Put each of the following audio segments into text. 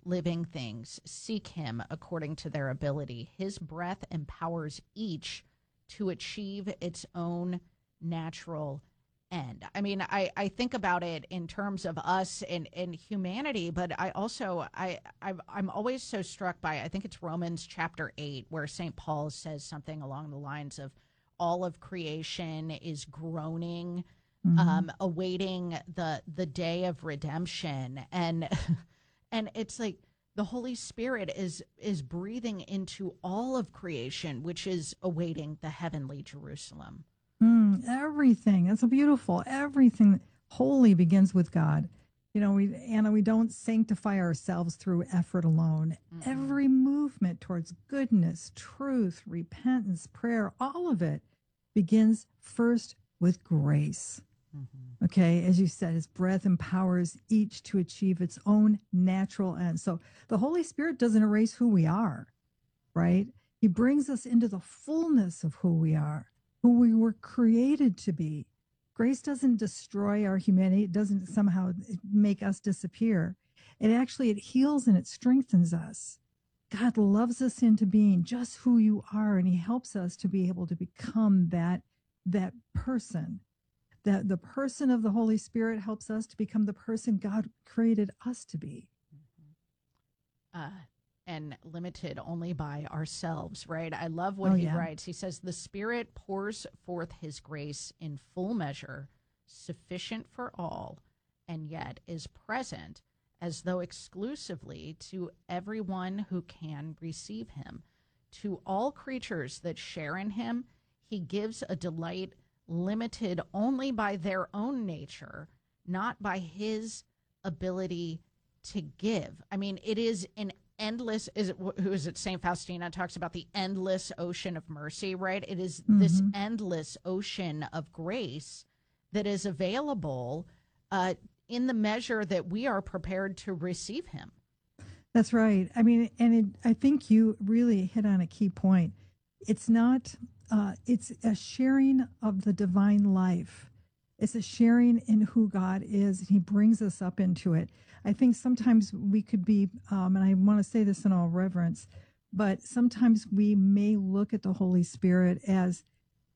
living things seek him according to their ability. His breath empowers each to achieve its own natural end. I mean, I think about it in terms of us and humanity, but I also I'm always so struck by, I think it's Romans chapter 8, where St. Paul says something along the lines of all of creation is groaning, awaiting the day of redemption, and and it's like the Holy Spirit is breathing into all of creation, which is awaiting the heavenly Jerusalem. Everything. It's beautiful. Everything holy begins with God. You know, we don't sanctify ourselves through effort alone. Mm-hmm. Every movement towards goodness, truth, repentance, prayer, all of it begins first with grace. Mm-hmm. Okay, as you said, his breath empowers each to achieve its own natural end. So the Holy Spirit doesn't erase who we are, right? He brings us into the fullness of who we are, who we were created to be. Grace doesn't destroy our humanity. It doesn't somehow make us disappear. It heals and it strengthens us. God loves us into being just who you are, and he helps us to be able to become that person. That the person of the Holy Spirit helps us to become the person God created us to be. And limited only by ourselves, right? I love what he writes. He says, the Spirit pours forth his grace in full measure, sufficient for all, and yet is present as though exclusively to everyone who can receive him. To all creatures that share in him, he gives a delight limited only by their own nature, not by his ability to give. I mean, it is an endless, St. Faustina talks about the endless ocean of mercy, right? It is this endless ocean of grace that is available in the measure that we are prepared to receive him. That's right. I mean, I think you really hit on a key point. It's not, it's a sharing of the divine life. It's a sharing in who God is, and he brings us up into it. I think sometimes we could be, and I want to say this in all reverence, but sometimes we may look at the Holy Spirit as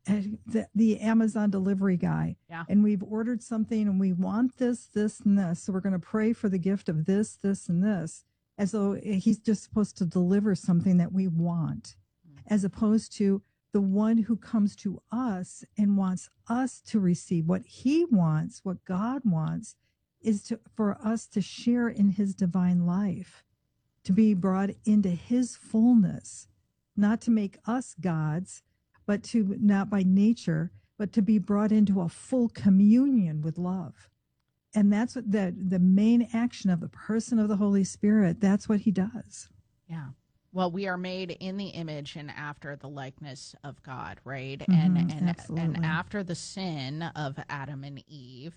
the Amazon delivery guy. Yeah. And we've ordered something and we want this, this, and this. So we're going to pray for the gift of this, this, and this, as though he's just supposed to deliver something that we want, as opposed to the one who comes to us and wants us to receive what he wants, what God wants, is for us to share in his divine life, to be brought into his fullness, not to make us gods, but to not by nature, but to be brought into a full communion with love. And that's what the main action of the person of the Holy Spirit, that's what he does. Yeah. Well, we are made in the image and after the likeness of God, right? Mm-hmm, and after the sin of Adam and Eve,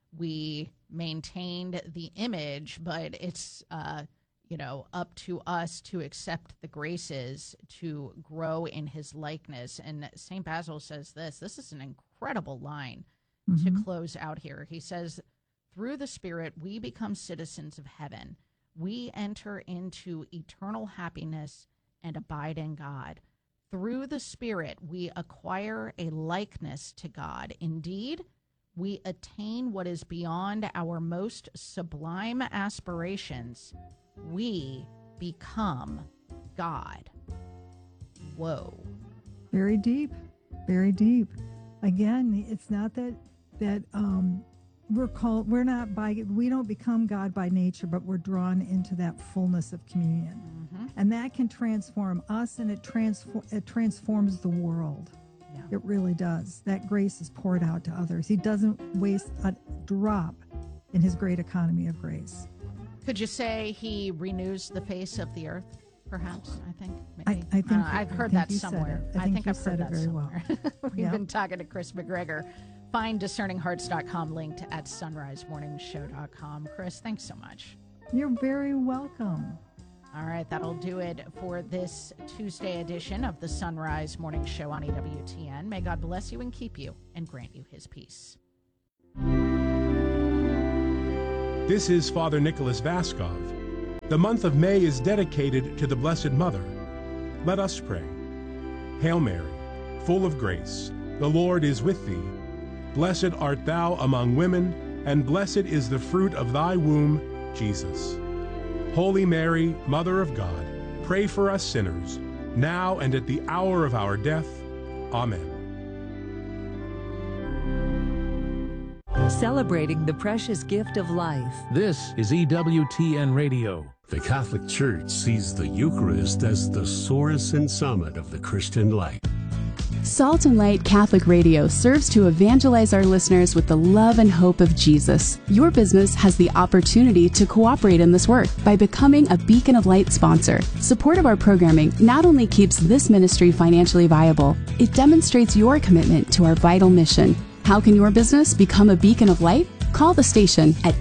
we maintained the image, but it's up to us to accept the graces to grow in his likeness. And St. Basil says this is an incredible line to close out here. He says, through the Spirit, we become citizens of heaven. We enter into eternal happiness and abide in God. Through the Spirit, we acquire a likeness to God. Indeed, we attain what is beyond our most sublime aspirations. We become God. Whoa. Very deep. Very deep. Again, it's not that we don't become God by nature, but we're drawn into that fullness of communion. Mm-hmm. And that can transform us, and it transforms the world. Yeah. It really does. That grace is poured out to others. He doesn't waste a drop in his great economy of grace. Could you say he renews the face of the earth? Perhaps, I think. Maybe. I think I've heard that somewhere. I think I've heard that very somewhere. Well. We've been talking to Chris McGregor. Find discerninghearts.com, linked at sunrisemorningshow.com. Chris, thanks so much. You're very welcome. All right, that'll do it for this Tuesday edition of the Sunrise Morning Show on EWTN. May God bless you and keep you and grant you his peace. This is Father Nicholas Vaskov. The month of May is dedicated to the Blessed Mother. Let us pray. Hail Mary, full of grace, the Lord is with thee. Blessed art thou among women, and blessed is the fruit of thy womb, Jesus. Holy Mary, Mother of God, pray for us sinners, now and at the hour of our death. Amen. Celebrating the precious gift of life. This is EWTN Radio. The Catholic Church sees the Eucharist as the source and summit of the Christian life. Salt and Light Catholic Radio serves to evangelize our listeners with the love and hope of Jesus. Your business has the opportunity to cooperate in this work by becoming a Beacon of Light sponsor. Support of our programming not only keeps this ministry financially viable, it demonstrates your commitment to our vital mission. How can your business become a beacon of light? Call the station at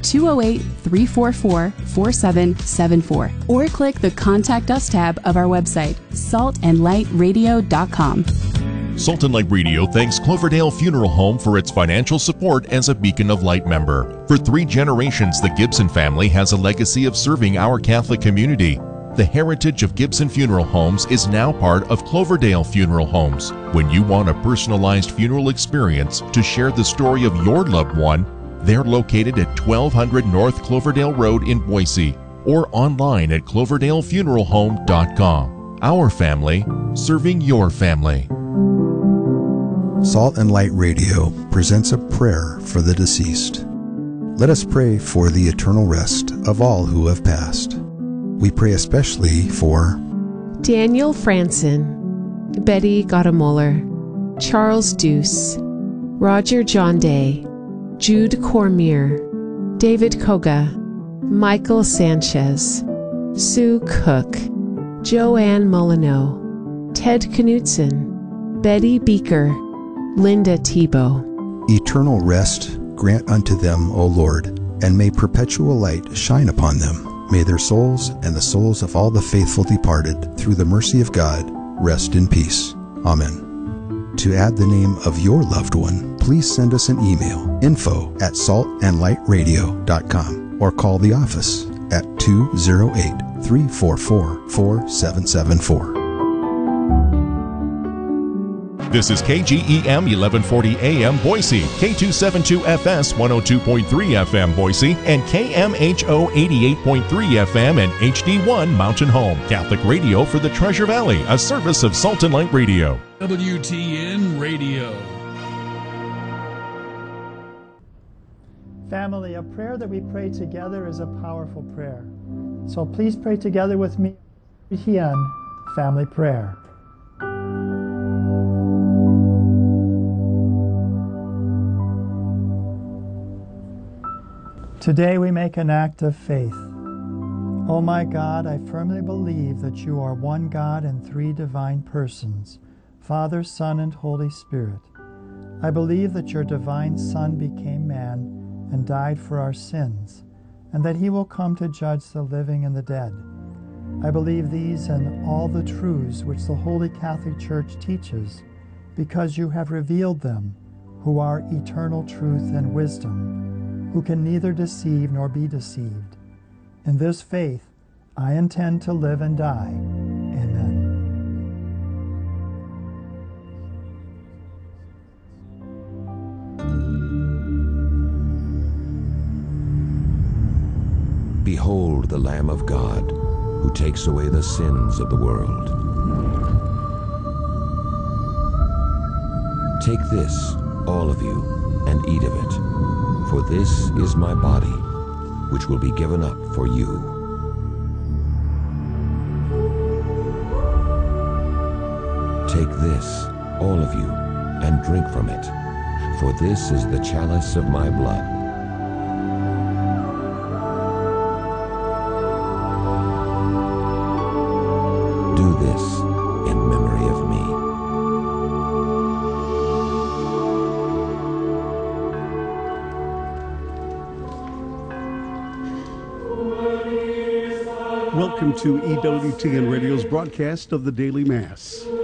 208-344-4774 or click the Contact Us tab of our website, saltandlightradio.com. Salt and Light Radio thanks Cloverdale Funeral Home for its financial support as a Beacon of Light member. For 3 generations, the Gibson family has a legacy of serving our Catholic community. The heritage of Gibson Funeral Homes is now part of Cloverdale Funeral Homes. When you want a personalized funeral experience to share the story of your loved one, they're located at 1200 North Cloverdale Road in Boise or online at cloverdalefuneralhome.com. Our family, serving your family. Salt and Light Radio presents a prayer for the deceased. Let us pray for the eternal rest of all who have passed. We pray especially for Daniel Franson, Betty Gottemoeller, Charles Deuce, Roger John Day, Jude Cormier, David Koga, Michael Sanchez, Sue Cook, Joanne Molyneux, Ted Knutson, Betty Beaker, Linda Tebow. Eternal rest grant unto them, O Lord, and may perpetual light shine upon them. May their souls and the souls of all the faithful departed, through the mercy of God, rest in peace. Amen. To add the name of your loved one, please send us an email, info@saltandlightradio.com, or call the office at 208-344-4774. This is KGEM 1140 AM Boise, K272FS 102.3 FM Boise, and KMHO 88.3 FM and HD1 Mountain Home. Catholic radio for the Treasure Valley, a service of Salt and Light Radio. WTN Radio. Family, a prayer that we pray together is a powerful prayer. So please pray together with me. Hien, family prayer. Today we make an act of faith. Oh my God, I firmly believe that you are one God in 3 divine persons, Father, Son, and Holy Spirit. I believe that your divine Son became man and died for our sins, and that he will come to judge the living and the dead. I believe these and all the truths which the Holy Catholic Church teaches, because you have revealed them, who are eternal truth and wisdom, who can neither deceive nor be deceived. In this faith, I intend to live and die. Amen. Behold the Lamb of God, who takes away the sins of the world. Take this, all of you, and eat of it, for this is my body, which will be given up for you. Take this, all of you, and drink from it, for this is the chalice of my blood. Do this in memory of me. Welcome to EWTN Radio's broadcast of the Daily Mass.